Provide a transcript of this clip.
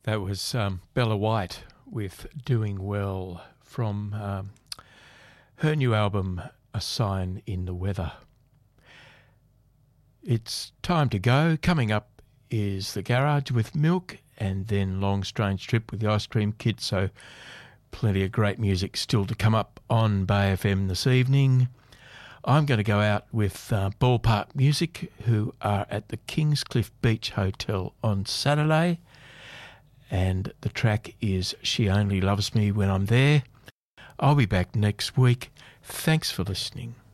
That was Bella White with Doing Well from her new album, A Sign in the Weather. It's time to go. Coming up is The Garage with Milk and then Long Strange Trip with the Ice Cream Kid. So plenty of great music still to come up on Bay FM this evening. I'm going to go out with Ballpark Music, who are at the Kingscliff Beach Hotel on Saturday. And the track is She Only Loves Me When I'm There. I'll be back next week. Thanks for listening.